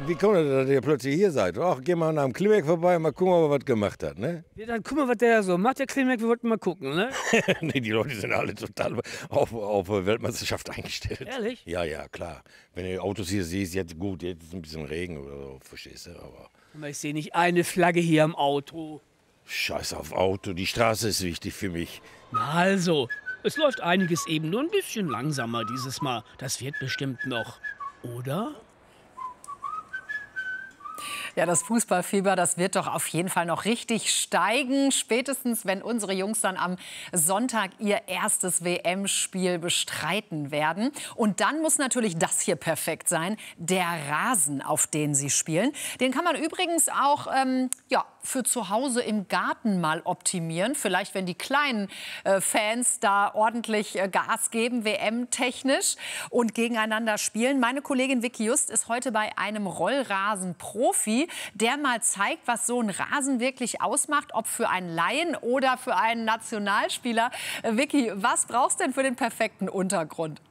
Wie kommt das, dass ihr plötzlich hier seid? Ach, geh mal nach dem Klimek vorbei, mal gucken, ob er was gemacht hat, ne? Ja, dann guck mal, was der so macht. Der Klimek, wir wollten mal gucken, ne? Nee, die Leute sind alle total auf Weltmeisterschaft eingestellt. Ehrlich? Ja, ja, klar. Wenn du Autos hier siehst, jetzt gut, jetzt ist ein bisschen Regen oder so, verstehst du, aber... Ich sehe nicht eine Flagge hier am Auto. Scheiß auf Auto, die Straße ist wichtig für mich. Na also, es läuft einiges eben nur ein bisschen langsamer dieses Mal. Das wird bestimmt noch, oder? Ja, das Fußballfieber, das wird doch auf jeden Fall noch richtig steigen. Spätestens, wenn unsere Jungs dann am Sonntag ihr erstes WM-Spiel bestreiten werden. Und dann muss natürlich das hier perfekt sein, der Rasen, auf den sie spielen. Den kann man übrigens auch für zu Hause im Garten mal optimieren. Vielleicht, wenn die kleinen Fans da ordentlich Gas geben, WM-technisch und gegeneinander spielen. Meine Kollegin Vicky Just ist heute bei einem Rollrasen-Profi, der mal zeigt, was so ein Rasen wirklich ausmacht, ob für einen Laien oder für einen Nationalspieler. Vicky, was brauchst du denn für den perfekten Untergrund?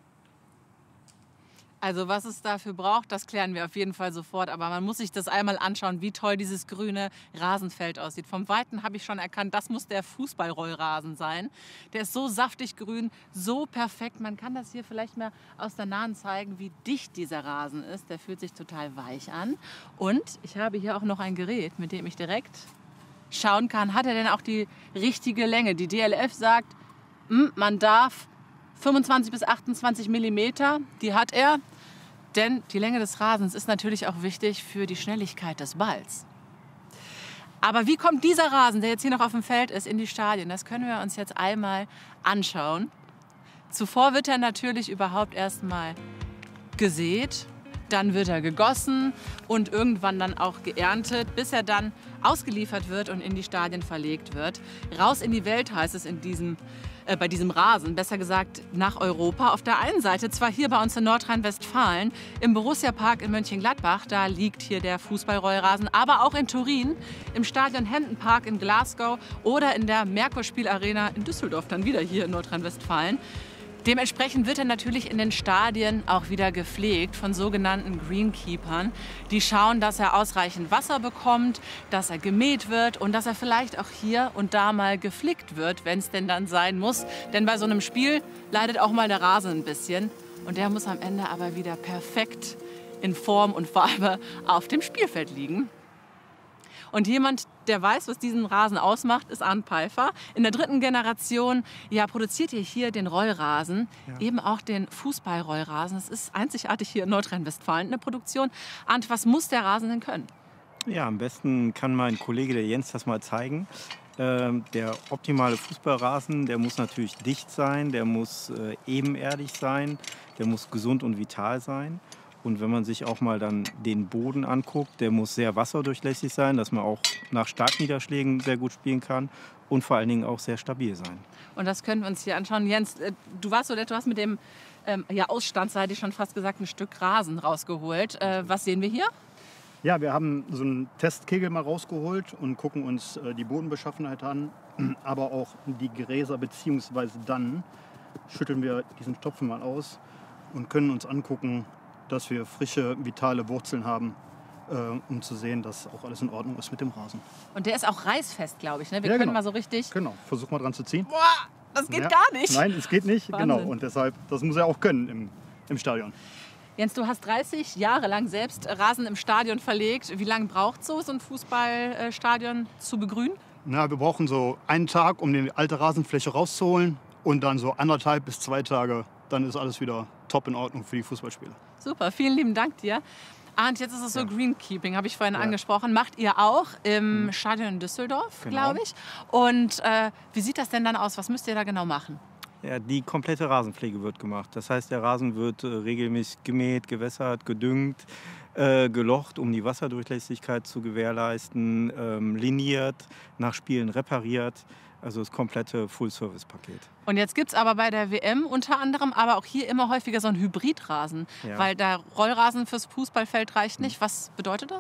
Also was es dafür braucht, das klären wir auf jeden Fall sofort. Aber man muss sich das einmal anschauen, wie toll dieses grüne Rasenfeld aussieht. Vom Weiten habe ich schon erkannt, das muss der Fußballrollrasen sein. Der ist so saftig grün, so perfekt. Man kann das hier vielleicht mal aus der Nahen zeigen, wie dicht dieser Rasen ist. Der fühlt sich total weich an. Und ich habe hier auch noch ein Gerät, mit dem ich direkt schauen kann, hat er denn auch die richtige Länge. Die DLF sagt, man darf 25 bis 28 Millimeter, die hat er. Denn die Länge des Rasens ist natürlich auch wichtig für die Schnelligkeit des Balls. Aber wie kommt dieser Rasen, der jetzt hier noch auf dem Feld ist, in die Stadien? Das können wir uns jetzt einmal anschauen. Zuvor wird er natürlich überhaupt erstmal gesät. Dann wird er gegossen und irgendwann dann auch geerntet, bis er dann ausgeliefert wird und in die Stadien verlegt wird. Raus in die Welt heißt es bei diesem Rasen, besser gesagt nach Europa. Auf der einen Seite, zwar hier bei uns in Nordrhein-Westfalen, im Borussia-Park in Mönchengladbach, da liegt hier der Fußballrollrasen, aber auch in Turin, im Stadion Hampden Park in Glasgow oder in der Merkur-Spielarena in Düsseldorf, dann wieder hier in Nordrhein-Westfalen. Dementsprechend wird er natürlich in den Stadien auch wieder gepflegt von sogenannten Greenkeepern. Die schauen, dass er ausreichend Wasser bekommt, dass er gemäht wird und dass er vielleicht auch hier und da mal geflickt wird, wenn es denn dann sein muss. Denn bei so einem Spiel leidet auch mal der Rasen ein bisschen. Und der muss am Ende aber wieder perfekt in Form und Farbe auf dem Spielfeld liegen. Und jemand, der weiß, was diesen Rasen ausmacht, ist Arndt Peifer. In der 3. Generation produziert ihr hier den Rollrasen, eben auch den Fußballrollrasen. Das ist einzigartig hier in Nordrhein-Westfalen in der Produktion. Arndt, was muss der Rasen denn können? Ja, am besten kann mein Kollege, der Jens, das mal zeigen. Der optimale Fußballrasen, der muss natürlich dicht sein, der muss ebenerdig sein, der muss gesund und vital sein. Und wenn man sich auch mal dann den Boden anguckt, der muss sehr wasserdurchlässig sein, dass man auch nach Starkniederschlägen sehr gut spielen kann und vor allen Dingen auch sehr stabil sein. Und das können wir uns hier anschauen. Jens, du warst so nett, du hast mit dem ausstandsseitig schon fast gesagt ein Stück Rasen rausgeholt. Was sehen wir hier? Ja, wir haben so einen Testkegel mal rausgeholt und gucken uns die Bodenbeschaffenheit an, aber auch die Gräser, beziehungsweise dann schütteln wir diesen Topfen mal aus und können uns angucken, dass wir frische, vitale Wurzeln haben, um zu sehen, dass auch alles in Ordnung ist mit dem Rasen. Und der ist auch reißfest, glaube ich. Ne? Wir Ja, können genau. mal so richtig... Genau, versuch mal dran zu ziehen. Boah, das geht Ja. gar nicht. Nein, es geht nicht. Wahnsinn. Genau. Und deshalb, das muss er auch können im Stadion. Jens, du hast 30 Jahre lang selbst Rasen im Stadion verlegt. Wie lange braucht so ein Fußballstadion zu begrünen? Na, wir brauchen so einen Tag, um die alte Rasenfläche rauszuholen. Und dann so 1,5 bis 2 Tage, dann ist alles wieder top in Ordnung für die Fußballspieler. Super, vielen lieben Dank dir. Arndt, jetzt ist es so Greenkeeping, habe ich vorhin angesprochen. Macht ihr auch im Stadion in Düsseldorf, glaube ich. Und wie sieht das denn dann aus? Was müsst ihr da genau machen? Ja, die komplette Rasenpflege wird gemacht. Das heißt, der Rasen wird regelmäßig gemäht, gewässert, gedüngt, gelocht, um die Wasserdurchlässigkeit zu gewährleisten, liniert, nach Spielen repariert. Also das komplette Full-Service-Paket. Und jetzt gibt es aber bei der WM unter anderem, aber auch hier immer häufiger so einen Hybridrasen. Ja. Weil der Rollrasen fürs Fußballfeld reicht nicht. Was bedeutet das?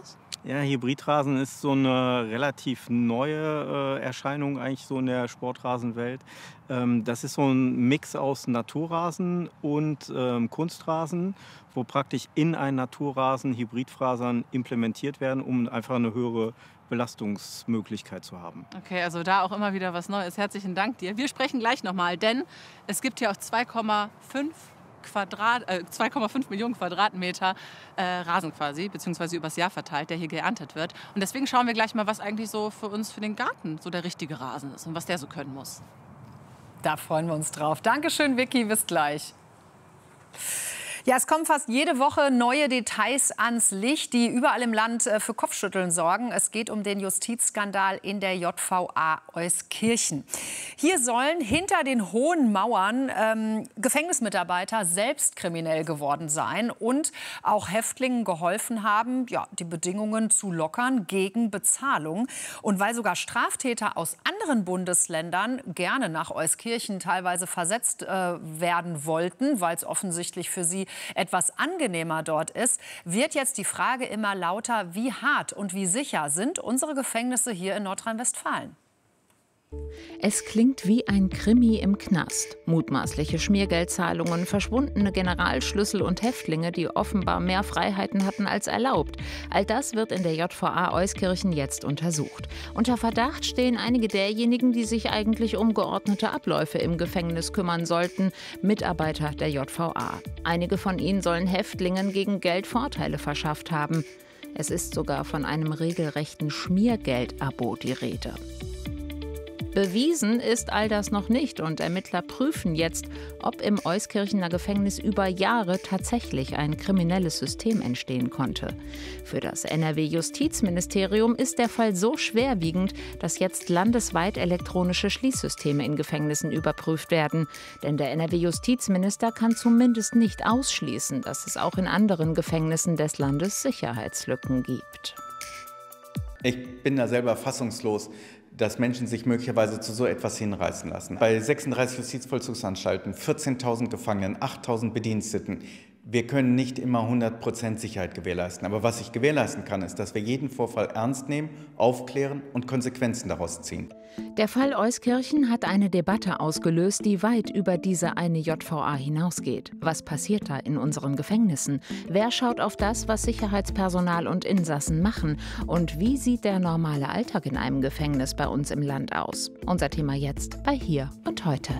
Ja, Hybridrasen ist so eine relativ neue Erscheinung eigentlich so in der Sportrasenwelt. Das ist so ein Mix aus Naturrasen und Kunstrasen, wo praktisch in einen Naturrasen Hybridfasern implementiert werden, um einfach eine höhere Belastungsmöglichkeit zu haben. Okay, also da auch immer wieder was Neues. Herzlichen Dank dir. Wir sprechen gleich nochmal, denn es gibt ja auch 2,5 Millionen Quadratmeter Rasen quasi, beziehungsweise übers Jahr verteilt, der hier geerntet wird. Und deswegen schauen wir gleich mal, was eigentlich so für uns, für den Garten, so der richtige Rasen ist und was der so können muss. Da freuen wir uns drauf. Dankeschön, Vicky. Bis gleich. Ja, es kommen fast jede Woche neue Details ans Licht, die überall im Land für Kopfschütteln sorgen. Es geht um den Justizskandal in der JVA Euskirchen. Hier sollen hinter den hohen Mauern Gefängnismitarbeiter selbst kriminell geworden sein und auch Häftlingen geholfen haben, ja, die Bedingungen zu lockern gegen Bezahlung. Und weil sogar Straftäter aus anderen Bundesländern gerne nach Euskirchen teilweise versetzt werden wollten, weil es offensichtlich für sie etwas angenehmer dort ist, wird jetzt die Frage immer lauter, wie hart und wie sicher sind unsere Gefängnisse hier in Nordrhein-Westfalen? Es klingt wie ein Krimi im Knast. Mutmaßliche Schmiergeldzahlungen, verschwundene Generalschlüssel und Häftlinge, die offenbar mehr Freiheiten hatten als erlaubt. All das wird in der JVA Euskirchen jetzt untersucht. Unter Verdacht stehen einige derjenigen, die sich eigentlich um geordnete Abläufe im Gefängnis kümmern sollten, Mitarbeiter der JVA. Einige von ihnen sollen Häftlingen gegen Geld Vorteile verschafft haben. Es ist sogar von einem regelrechten Schmiergeldabo die Rede. Bewiesen ist all das noch nicht und Ermittler prüfen jetzt, ob im Euskirchener Gefängnis über Jahre tatsächlich ein kriminelles System entstehen konnte. Für das NRW-Justizministerium ist der Fall so schwerwiegend, dass jetzt landesweit elektronische Schließsysteme in Gefängnissen überprüft werden. Denn der NRW-Justizminister kann zumindest nicht ausschließen, dass es auch in anderen Gefängnissen des Landes Sicherheitslücken gibt. Ich bin da selber fassungslos, dass Menschen sich möglicherweise zu so etwas hinreißen lassen. Bei 36 Justizvollzugsanstalten, 14.000 Gefangenen, 8.000 Bediensteten. Wir können nicht immer 100% Sicherheit gewährleisten. Aber was ich gewährleisten kann, ist, dass wir jeden Vorfall ernst nehmen, aufklären und Konsequenzen daraus ziehen. Der Fall Euskirchen hat eine Debatte ausgelöst, die weit über diese eine JVA hinausgeht. Was passiert da in unseren Gefängnissen? Wer schaut auf das, was Sicherheitspersonal und Insassen machen? Und wie sieht der normale Alltag in einem Gefängnis bei uns im Land aus? Unser Thema jetzt bei Hier und Heute.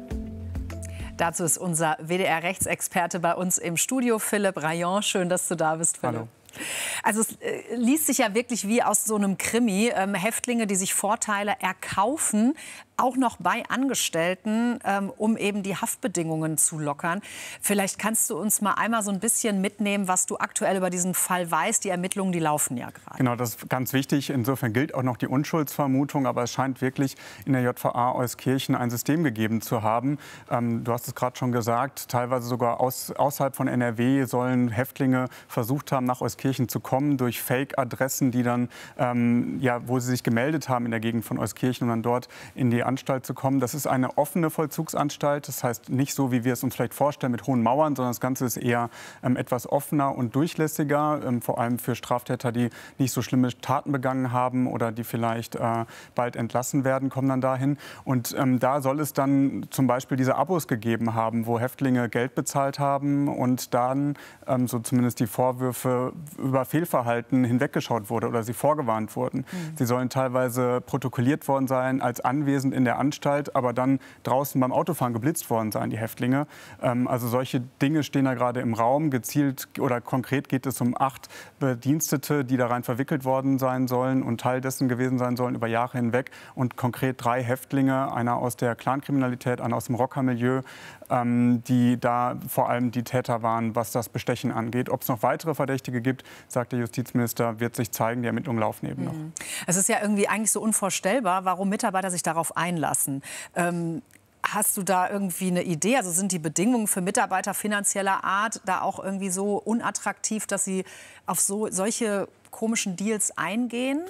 Dazu ist unser WDR-Rechtsexperte bei uns im Studio, Philipp Rayon. Schön, dass du da bist, Philipp. Hallo. Also es liest sich ja wirklich wie aus so einem Krimi. Häftlinge, die sich Vorteile erkaufen, auch noch bei Angestellten, um eben die Haftbedingungen zu lockern. Vielleicht kannst du uns mal einmal so ein bisschen mitnehmen, was du aktuell über diesen Fall weißt. Die Ermittlungen, die laufen ja gerade. Genau, das ist ganz wichtig. Insofern gilt auch noch die Unschuldsvermutung. Aber es scheint wirklich in der JVA Euskirchen ein System gegeben zu haben. Du hast es gerade schon gesagt, teilweise sogar außerhalb von NRW sollen Häftlinge versucht haben, nach Euskirchen zu kommen durch Fake-Adressen, die dann, wo sie sich gemeldet haben in der Gegend von Euskirchen, um dann dort in die Anstalt zu kommen. Das ist eine offene Vollzugsanstalt. Das heißt nicht so, wie wir es uns vielleicht vorstellen, mit hohen Mauern, sondern das Ganze ist eher etwas offener und durchlässiger, vor allem für Straftäter, die nicht so schlimme Taten begangen haben oder die vielleicht bald entlassen werden, kommen dann dahin. Und da soll es dann zum Beispiel diese Abos gegeben haben, wo Häftlinge Geld bezahlt haben und dann, so zumindest die Vorwürfe, über Fehlverhalten hinweggeschaut wurde oder sie vorgewarnt wurden. Sie sollen teilweise protokolliert worden sein als anwesend in der Anstalt, aber dann draußen beim Autofahren geblitzt worden sein, die Häftlinge. Also solche Dinge stehen da gerade im Raum. Gezielt oder konkret geht es um 8 Bedienstete, die da rein verwickelt worden sein sollen und Teil dessen gewesen sein sollen über Jahre hinweg. Und konkret 3 Häftlinge, einer aus der Clankriminalität, einer aus dem Rockermilieu, die da vor allem die Täter waren, was das Bestechen angeht. Ob es noch weitere Verdächtige gibt, sagt der Justizminister, wird sich zeigen. Die Ermittlungen laufen eben noch. Es ist ja irgendwie eigentlich so unvorstellbar, warum Mitarbeiter sich darauf einlassen. Hast du da irgendwie eine Idee? Also sind die Bedingungen für Mitarbeiter finanzieller Art da auch irgendwie so unattraktiv, dass sie auf solche komischen Deals eingehen?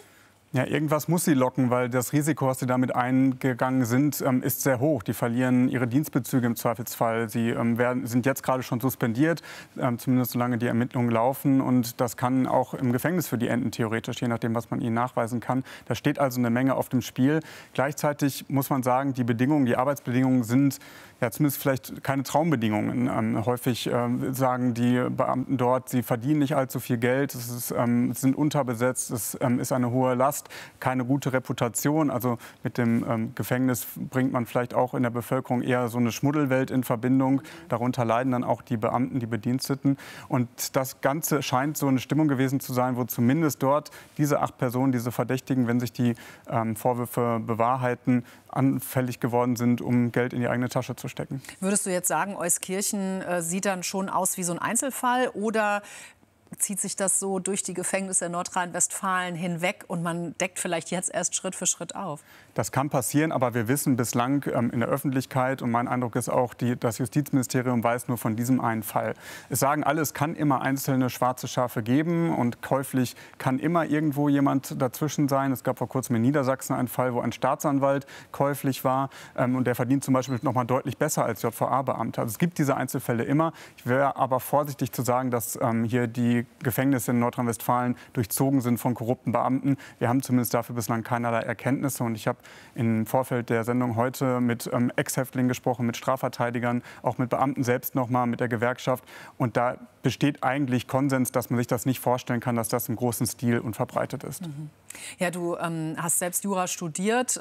Ja, irgendwas muss sie locken, weil das Risiko, was sie damit eingegangen sind, ist sehr hoch. Die verlieren ihre Dienstbezüge im Zweifelsfall. Sie sind jetzt gerade schon suspendiert, zumindest solange die Ermittlungen laufen. Und das kann auch im Gefängnis für die enden, theoretisch, je nachdem, was man ihnen nachweisen kann. Da steht also eine Menge auf dem Spiel. Gleichzeitig muss man sagen, die Bedingungen, die Arbeitsbedingungen sind ja zumindest vielleicht keine Traumbedingungen. Häufig sagen die Beamten dort, sie verdienen nicht allzu viel Geld, sind unterbesetzt, es ist eine hohe Last, keine gute Reputation. Also mit dem Gefängnis bringt man vielleicht auch in der Bevölkerung eher so eine Schmuddelwelt in Verbindung. Darunter leiden dann auch die Beamten, die Bediensteten. Und das Ganze scheint so eine Stimmung gewesen zu sein, wo zumindest dort diese 8 Personen, diese Verdächtigen, wenn sich die Vorwürfe bewahrheiten, anfällig geworden sind, um Geld in die eigene Tasche zu stecken. Würdest du jetzt sagen, Euskirchen sieht dann schon aus wie so ein Einzelfall, oder zieht sich das so durch die Gefängnisse Nordrhein-Westfalen hinweg und man deckt vielleicht jetzt erst Schritt für Schritt auf? Das kann passieren, aber wir wissen bislang in der Öffentlichkeit, und mein Eindruck ist auch, das Justizministerium weiß nur von diesem einen Fall. Es sagen alle, es kann immer einzelne schwarze Schafe geben und käuflich kann immer irgendwo jemand dazwischen sein. Es gab vor kurzem in Niedersachsen einen Fall, wo ein Staatsanwalt käuflich war und der verdient zum Beispiel noch mal deutlich besser als JVA-Beamter. Also es gibt diese Einzelfälle immer. Ich wäre aber vorsichtig zu sagen, dass hier die Gefängnisse in Nordrhein-Westfalen durchzogen sind von korrupten Beamten. Wir haben zumindest dafür bislang keinerlei Erkenntnisse. Und ich habe im Vorfeld der Sendung heute mit Ex-Häftlingen gesprochen, mit Strafverteidigern, auch mit Beamten selbst noch mal, mit der Gewerkschaft. Und da besteht eigentlich Konsens, dass man sich das nicht vorstellen kann, dass das im großen Stil und verbreitet ist. Ja, du hast selbst Jura studiert,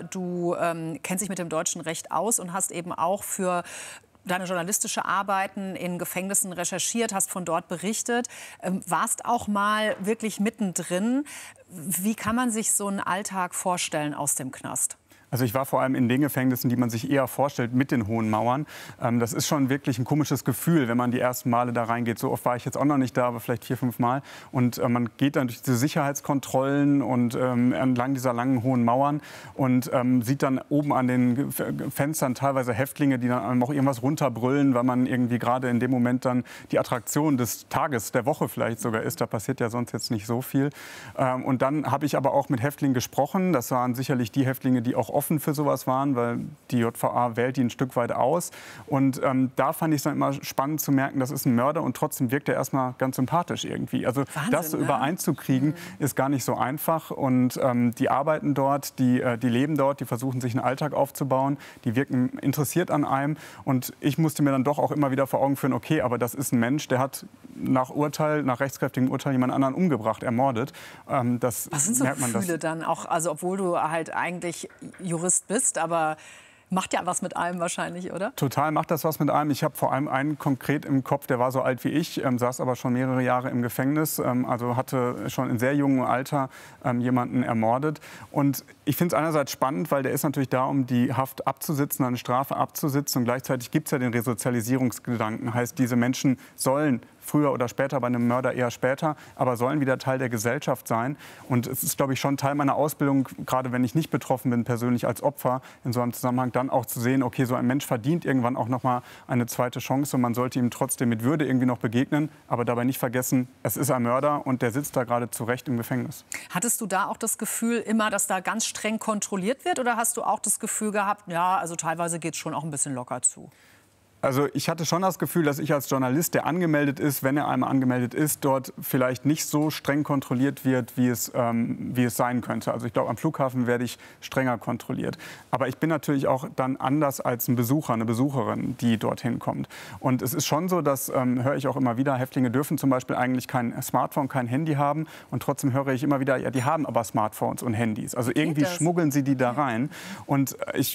du kennst dich mit dem deutschen Recht aus und hast eben auch für deine journalistische Arbeiten in Gefängnissen recherchiert, hast von dort berichtet, warst auch mal wirklich mittendrin. Wie kann man sich so einen Alltag vorstellen aus dem Knast? Also ich war vor allem in den Gefängnissen, die man sich eher vorstellt, mit den hohen Mauern. Das ist schon wirklich ein komisches Gefühl, wenn man die ersten Male da reingeht. So oft war ich jetzt auch noch nicht da, aber vielleicht 4, 5 Mal. Und man geht dann durch diese Sicherheitskontrollen und entlang dieser langen, hohen Mauern und sieht dann oben an den Fenstern teilweise Häftlinge, die dann auch irgendwas runterbrüllen, weil man irgendwie gerade in dem Moment dann die Attraktion des Tages, der Woche vielleicht sogar ist. Da passiert ja sonst jetzt nicht so viel. Und dann habe ich aber auch mit Häftlingen gesprochen. Das waren sicherlich die Häftlinge, die auch offen für sowas waren, weil die JVA wählt die ein Stück weit aus. Und da fand ich es dann immer spannend zu merken, das ist ein Mörder und trotzdem wirkt er erstmal ganz sympathisch irgendwie. Also Wahnsinn, das so ne? übereinzukriegen, ist gar nicht so einfach. Und die arbeiten dort, die leben dort, die versuchen sich einen Alltag aufzubauen, die wirken interessiert an einem. Und ich musste mir dann doch auch immer wieder vor Augen führen, okay, aber das ist ein Mensch, der hat nach rechtskräftigem Urteil jemand anderen umgebracht, ermordet. Was sind so Gefühle dann auch, also obwohl du halt eigentlich Jurist bist, aber macht ja was mit einem wahrscheinlich, oder? Total macht das was mit einem. Ich habe vor allem einen konkret im Kopf, der war so alt wie ich, saß aber schon mehrere Jahre im Gefängnis, also hatte schon in sehr jungem Alter jemanden ermordet. Und ich finde es einerseits spannend, weil der ist natürlich da, um die Haft abzusitzen, eine Strafe abzusitzen. Und gleichzeitig gibt es ja den Resozialisierungsgedanken. Heißt, diese Menschen sollen früher oder später, bei einem Mörder eher später, aber sollen wieder Teil der Gesellschaft sein. Und es ist, glaube ich, schon Teil meiner Ausbildung, gerade wenn ich nicht betroffen bin, persönlich als Opfer, in so einem Zusammenhang dann auch zu sehen, okay, so ein Mensch verdient irgendwann auch noch mal eine zweite Chance und man sollte ihm trotzdem mit Würde irgendwie noch begegnen, aber dabei nicht vergessen, es ist ein Mörder und der sitzt da gerade zu Recht im Gefängnis. Hattest du da auch das Gefühl immer, dass da ganz streng kontrolliert wird, oder hast du auch das Gefühl gehabt, ja, also teilweise geht es schon auch ein bisschen locker zu? Also ich hatte schon das Gefühl, dass ich als Journalist, der angemeldet ist, wenn er einmal angemeldet ist, dort vielleicht nicht so streng kontrolliert wird, wie es sein könnte. Also ich glaube, am Flughafen werde ich strenger kontrolliert. Aber ich bin natürlich auch dann anders als ein Besucher, eine Besucherin, die dorthin kommt. Und es ist schon so, das höre ich auch immer wieder, Häftlinge dürfen zum Beispiel eigentlich kein Smartphone, kein Handy haben. Und trotzdem höre ich immer wieder, ja, die haben aber Smartphones und Handys. Also irgendwie schmuggeln sie die da rein. Und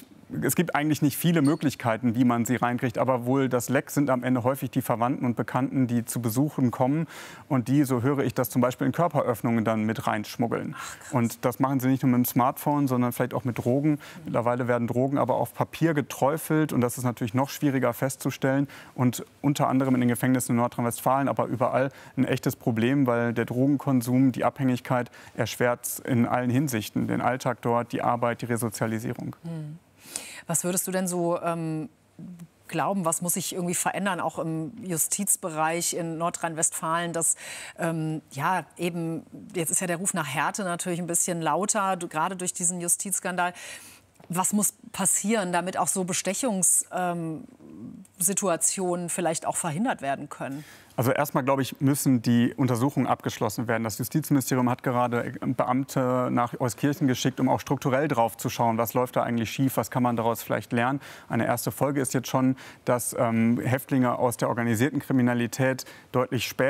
es gibt eigentlich nicht viele Möglichkeiten, wie man sie reinkriegt, aber wohl das Leck sind am Ende häufig die Verwandten und Bekannten, die zu Besuchen kommen und die, so höre ich, das zum Beispiel in Körperöffnungen dann mit reinschmuggeln. Und das machen sie nicht nur mit dem Smartphone, sondern vielleicht auch mit Drogen. Mittlerweile werden Drogen aber auf Papier geträufelt und das ist natürlich noch schwieriger festzustellen und unter anderem in den Gefängnissen in Nordrhein-Westfalen, aber überall ein echtes Problem, weil der Drogenkonsum, die Abhängigkeit erschwert in allen Hinsichten, den Alltag dort, die Arbeit, die Resozialisierung. Was würdest du denn so glauben, was muss sich irgendwie verändern, auch im Justizbereich in Nordrhein-Westfalen, dass ja eben, jetzt ist ja der Ruf nach Härte natürlich ein bisschen lauter, gerade durch diesen Justizskandal. Was muss passieren, damit auch so Bestechungssituationen vielleicht auch verhindert werden können? Also erstmal, glaube ich, müssen die Untersuchungen abgeschlossen werden. Das Justizministerium hat gerade Beamte nach Euskirchen geschickt, um auch strukturell drauf zu schauen, was läuft da eigentlich schief, was kann man daraus vielleicht lernen. Eine erste Folge ist jetzt schon, dass Häftlinge aus der organisierten Kriminalität deutlich später